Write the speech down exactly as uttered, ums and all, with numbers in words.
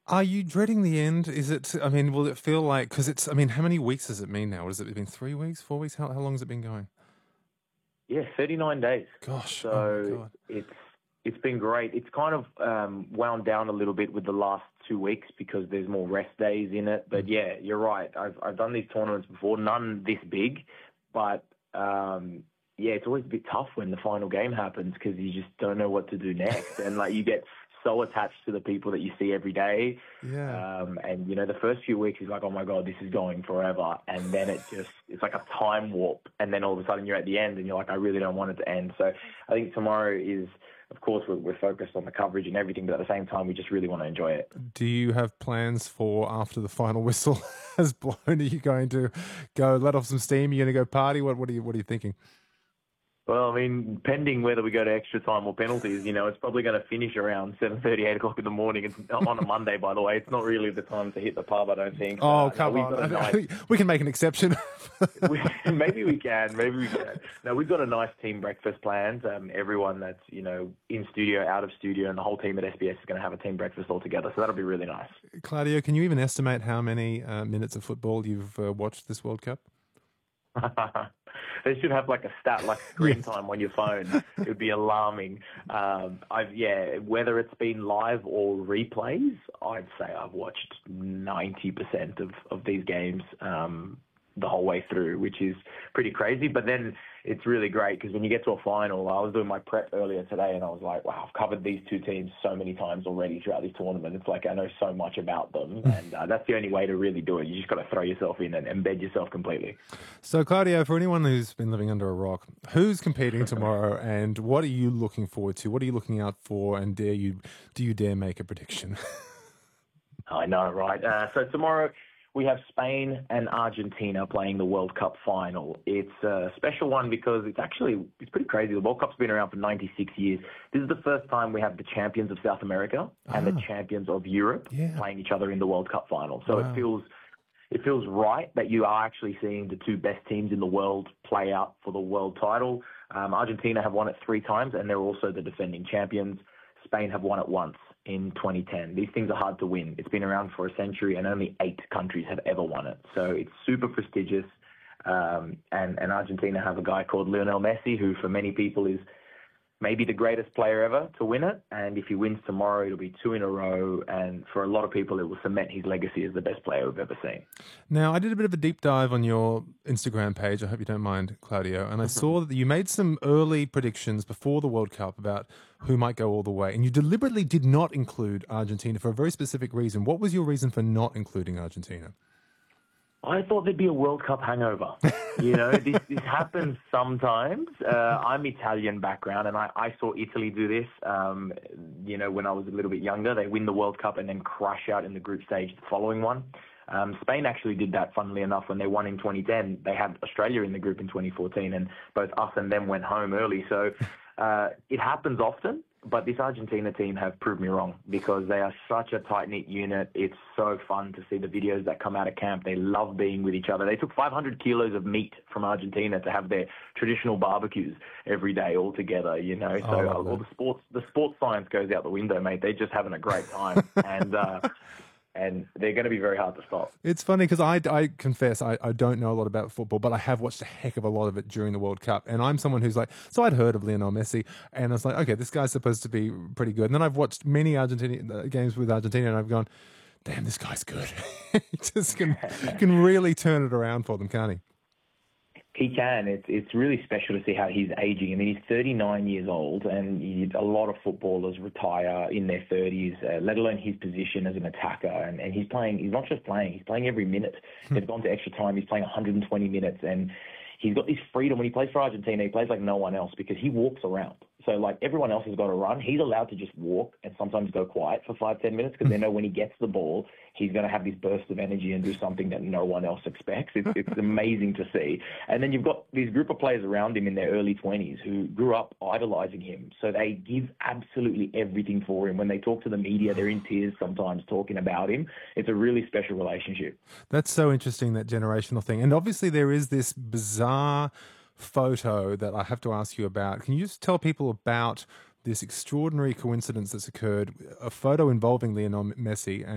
Are you dreading the end? Is it, I mean, will it feel like, because it's, I mean, how many weeks has it been now? Has it been three weeks, four weeks? How, how long has it been going? Yeah, thirty-nine days. Gosh, oh my So God. it's it's been great. It's kind of um, wound down a little bit with the last two weeks because there's more rest days in it. But yeah, you're right. I've I've done these tournaments before, none this big, but um, yeah, it's always a bit tough when the final game happens because you just don't know what to do next, and like you get so attached to the people that you see every day. Yeah. Um, and you know, the first few weeks is like, oh my God, this is going forever. And then it just, it's like a time warp. And then all of a sudden you're at the end and you're like, I really don't want it to end. So I think tomorrow is, of course, we're, we're focused on the coverage and everything, but at the same time, we just really want to enjoy it. Do you have plans for after the final whistle has blown? Are you going to go let off some steam? Are you going to go party? What, what are you, what are you thinking? Well, I mean, pending whether we go to extra time or penalties, you know, it's probably going to finish around seven thirty, eight o'clock in the morning. It's on a Monday, by the way. It's not really the time to hit the pub, I don't think. Oh, uh, come no, on. Nice... We can make an exception. we, maybe we can. Maybe we can. No, we've got a nice team breakfast planned. Um, everyone that's, you know, in studio, out of studio, and the whole team at S B S is going to have a team breakfast all together. So that'll be really nice. Claudio, can you even estimate how many uh, minutes of football you've uh, watched this World Cup? They should have like a stat, like screen time on your phone. It would be alarming. Um, I've yeah, whether it's been live or replays, I'd say I've watched ninety percent of of these games um, the whole way through, which is pretty crazy. But then it's really great because when you get to a final, I was doing my prep earlier today and I was like, wow, I've covered these two teams so many times already throughout this tournament. It's like I know so much about them, and uh, that's the only way to really do it. You just got to throw yourself in and embed yourself completely. So, Claudio, for anyone who's been living under a rock, who's competing tomorrow and what are you looking forward to? What are you looking out for, and dare you, do you dare make a prediction? I know, right? Uh, so tomorrow we have Spain and Argentina playing the World Cup final. It's a special one because it's actually, it's pretty crazy. The World Cup's been around for ninety-six years. This is the first time we have the champions of South America and Ah. the champions of Europe Yeah. playing each other in the World Cup final. So Wow. it feels it feels right that you are actually seeing the two best teams in the world play out for the world title. Um, Argentina have won it three times, and they're also the defending champions. Spain have won it once in twenty ten. These things are hard to win. It's been around for a century, and only eight countries have ever won it. So it's super prestigious. Um, and, and Argentina have a guy called Lionel Messi, who for many people is maybe the greatest player ever to win it. And if he wins tomorrow, it'll be two in a row. And for a lot of people, it will cement his legacy as the best player we've ever seen. Now, I did a bit of a deep dive on your Instagram page. I hope you don't mind, Claudio. And I saw that you made some early predictions before the World Cup about who might go all the way. And you deliberately did not include Argentina for a very specific reason. What was your reason for not including Argentina? I thought there'd be a World Cup hangover. You know, this, this happens sometimes. Uh, I'm Italian background, and I, I saw Italy do this, um, you know, when I was a little bit younger. They win the World Cup and then crash out in the group stage the following one. Um, Spain actually did that, funnily enough, when they won in twenty ten. They had Australia in the group in twenty fourteen, and both us and them went home early. So uh, it happens often. But this Argentina team have proved me wrong because they are such a tight-knit unit. It's so fun to see the videos that come out of camp. They love being with each other. They took five hundred kilos of meat from Argentina to have their traditional barbecues every day all together, you know. So Oh, uh, all the sports, the sports science goes out the window, mate. They're just having a great time. and uh, and they're going to be very hard to stop. It's funny because I, I confess I, I don't know a lot about football, but I have watched a heck of a lot of it during the World Cup. And I'm someone who's like, so I'd heard of Lionel Messi, and I was like, okay, this guy's supposed to be pretty good. And then I've watched many Argentina games with Argentina, and I've gone, damn, this guy's good. He just can can really turn it around for them, can't he? He can. It's it's really special to see how he's aging. I mean, he's thirty-nine years old, and he, a lot of footballers retire in their thirties, uh, let alone his position as an attacker. And, and he's playing. He's not just playing. He's playing every minute. They've gone to extra time. He's playing one hundred twenty minutes, and he's got this freedom when he plays for Argentina. He plays like no one else because he walks around. So like everyone else has got to run. He's allowed to just walk and sometimes go quiet for five, ten minutes because they know when he gets the ball, he's going to have this burst of energy and do something that no one else expects. It's, it's amazing to see. And then you've got these group of players around him in their early twenties who grew up idolizing him. So they give absolutely everything for him. When they talk to the media, they're in tears sometimes talking about him. It's a really special relationship. That's so interesting, that generational thing. And obviously there is this bizarre photo that I have to ask you about. Can you just tell people about this extraordinary coincidence that's occurred, a photo involving Lionel Messi